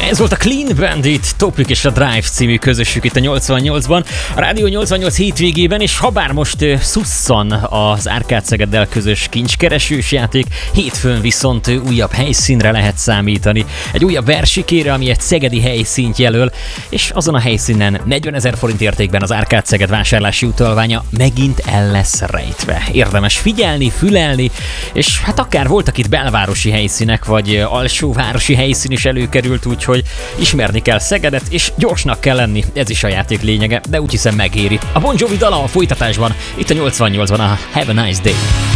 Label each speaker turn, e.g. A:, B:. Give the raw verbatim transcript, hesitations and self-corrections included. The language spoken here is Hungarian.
A: Ez volt a Clean Bandit, Topic és a Drive című közössük itt a nyolcvannyolcban, a Rádió nyolcvannyolc hétvégében, és habár most uh, szusszan az Árkád Szegeddel közös kincskeresős játék, hétfőn viszont uh, újabb helyszínre lehet számítani. Egy újabb versikére, ami egy szegedi helyszínt jelöl, és azon a helyszínen negyvenezer forint értékben az Árkád Szeged vásárlási utalványa megint el lesz rejtve. Érdemes figyelni, fülelni, és hát akár voltak itt belvárosi helyszínek, vagy uh, alsóvárosi helyszín is előkerült, úgyhogy ismerni kell Szegedet, és gyorsnak kell lenni, ez is a játék lényege, de úgy hiszem megéri. A Bon Jovi dala a folytatásban, itt a nyolcvannyolcban a Have a Nice Day.